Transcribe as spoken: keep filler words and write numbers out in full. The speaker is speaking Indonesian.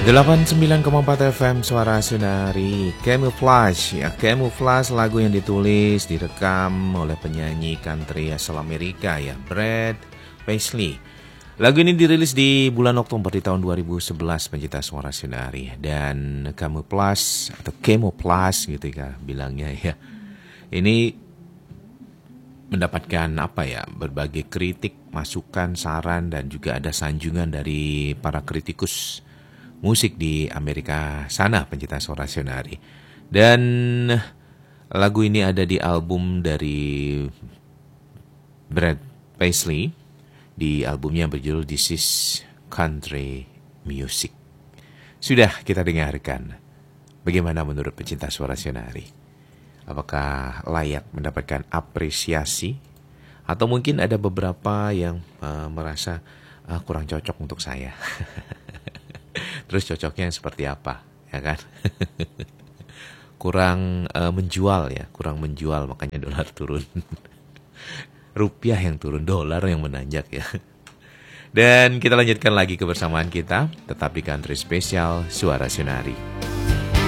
delapan puluh sembilan koma empat F M Suara Sunari. Camouflage ya, Camouflage lagu yang ditulis, direkam oleh penyanyi country asal Amerika ya, Brad Paisley. Lagu ini dirilis di bulan Oktober di tahun dua ribu sebelas, pencinta Suara Sunari. Dan Camouflage atau Camouflage gitu ya bilangnya ya, ini mendapatkan apa ya, berbagai kritik, masukan, saran, dan juga ada sanjungan dari para kritikus musik di Amerika sana, pencinta Suara Sunari. Dan lagu ini ada di album dari Brad Paisley, di albumnya berjudul This Is Country Music. Sudah kita dengarkan. Bagaimana menurut pencinta Suara Sunari? Apakah layak mendapatkan apresiasi? Atau mungkin ada beberapa yang uh, merasa uh, kurang cocok untuk saya. Terus cocoknya seperti apa, ya kan? kurang uh, menjual ya, kurang menjual, makanya dolar turun. Rupiah yang turun, dolar yang menanjak ya. Dan kita lanjutkan lagi kebersamaan kita, tetap di Country Spesial Suara Sunari.